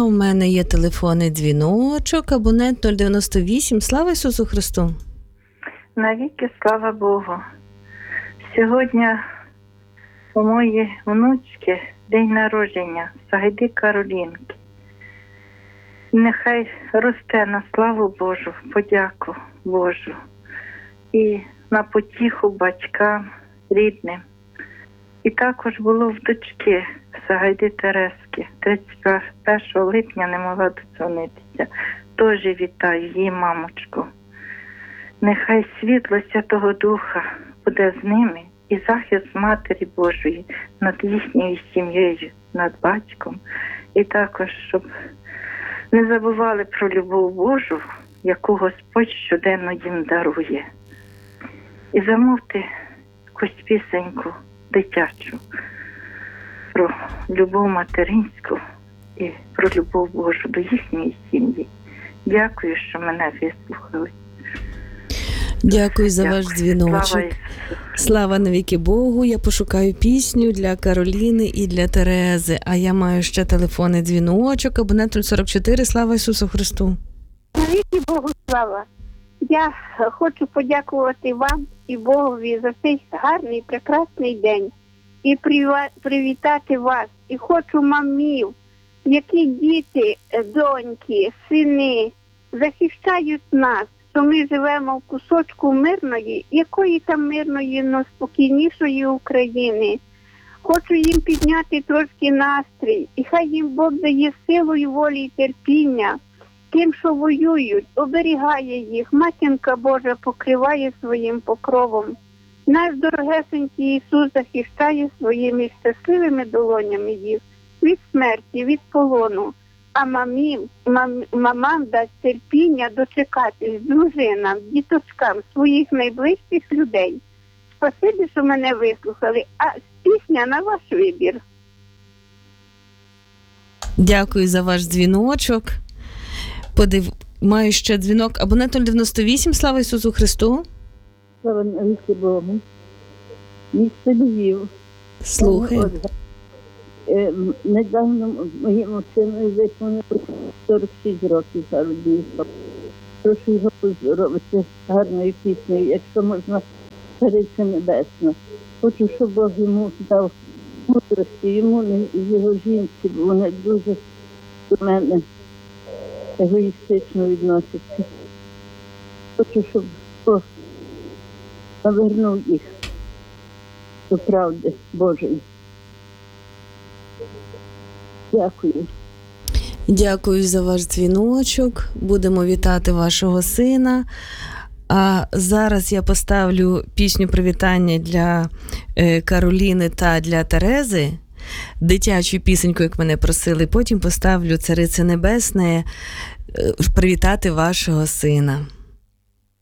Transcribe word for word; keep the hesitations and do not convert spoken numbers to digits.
у мене є телефонний дзвіночок, абонент нуль дев'яносто вісім. Слава Ісусу Христу! Навіки слава Богу. Сьогодні у моєї внучки день народження, Сагайди Каролінки. Нехай росте на славу Божу, подяку Божу і на потіху батькам, рідним. І також було в дочки Сагайди Терески. тридцять першого липня не могла додзвонитися. Теж вітаю її мамочку. Нехай світло Святого Духа буде з ними і захист Матері Божої над їхньою сім'єю, над батьком. І також, щоб не забували про любов Божу, яку Господь щоденно їм дарує. І замовте якусь пісеньку дитячу про любов материнську і про любов Божу до їхньої сім'ї. Дякую, що мене вислухали. Дякую за Дякую. Ваш дзвіночок. Слава, Слава навіки Богу. Я пошукаю пісню для Кароліни і для Терези. А я маю ще телефонний дзвіночок. Абонент нуль сорок чотири. Слава Ісусу Христу. Навіки Богу слава. Я хочу подякувати вам і Богові за цей гарний, прекрасний день. І привітати вас. І хочу мамів, які діти, доньки, сини захищають нас, що ми живемо в кусочку мирної, якої там мирної, но спокійнішої України. Хочу їм підняти трошки настрій, і хай їм Бог дає силу і волі і терпіння. Тим, що воюють, оберігає їх, Матінка Божа покриває своїм покровом. Наш дорогесенький Ісус захищає своїми щасливими долонями їх від смерті, від полону. А мамі, мам, мамам дасть терпіння дочекатись дружинам, діточкам, своїх найближчих людей. Спасибі, що мене вислухали. А пісня на ваш вибір. Дякую за ваш дзвіночок. Подив... Маю ще дзвінок. Абонент нуль дев'яносто вісім. Слава Ісусу Христу. Слава навіки Богу. Місто Львів. Слухай. Е, недавно моєму сину виповнилося сорок шість років народився. Прошу його поздоровити гарною піснею, якщо можна, Цариця Небесна. Хочу, щоб Бог йому дав мудрості, йому і його жінці, бо вони дуже до мене егоїстично відносяться. Хочу, щоб Бог навернув їх до правди Божої. Дякую. Дякую за ваш дзвіночок. Будемо вітати вашого сина. А зараз я поставлю пісню привітання для е, Кароліни та для Терези. Дитячу пісеньку, як мене просили. Потім поставлю «Царице Небесне» е, привітати вашого сина.